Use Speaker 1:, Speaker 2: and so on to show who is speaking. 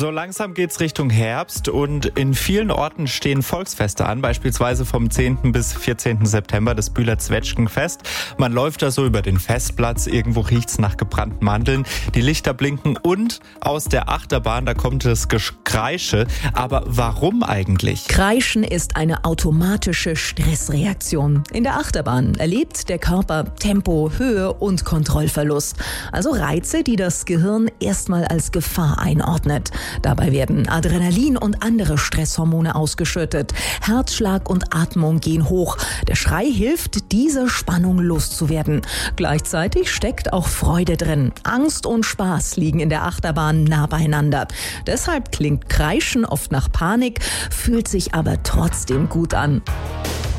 Speaker 1: So langsam geht's Richtung Herbst und in vielen Orten stehen Volksfeste an, beispielsweise vom 10. bis 14. September das Bühler Zwetschgenfest. Man läuft da so über den Festplatz, irgendwo riecht's nach gebrannten Mandeln, die Lichter blinken und aus der Achterbahn, da kommt das Gekreische. Aber warum eigentlich?
Speaker 2: Kreischen ist eine automatische Stressreaktion. In der Achterbahn erlebt der Körper Tempo, Höhe und Kontrollverlust. Also Reize, die das Gehirn erstmal als Gefahr einordnet. Dabei werden Adrenalin und andere Stresshormone ausgeschüttet. Herzschlag und Atmung gehen hoch. Der Schrei hilft, diese Spannung loszuwerden. Gleichzeitig steckt auch Freude drin. Angst und Spaß liegen in der Achterbahn nah beieinander. Deshalb klingt Kreischen oft nach Panik, fühlt sich aber trotzdem gut an.